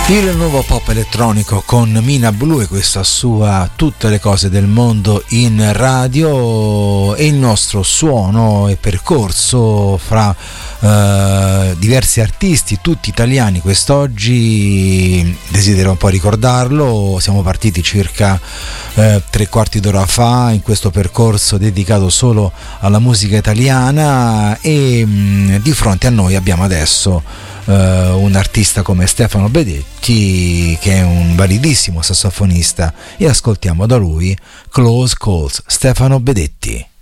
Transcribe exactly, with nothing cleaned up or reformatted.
Il nuovo pop elettronico con Mina Blue e questa sua Tutte le cose del mondo in radio, e il nostro suono e percorso fra eh, diversi artisti, tutti italiani. Quest'oggi desidero un po' ricordarlo, siamo partiti circa eh, tre quarti d'ora fa in questo percorso dedicato solo alla musica italiana, e mh, di fronte a noi abbiamo adesso Uh, un artista come Stefano Bedetti, che è un validissimo sassofonista, e ascoltiamo da lui Close Calls, Stefano Bedetti.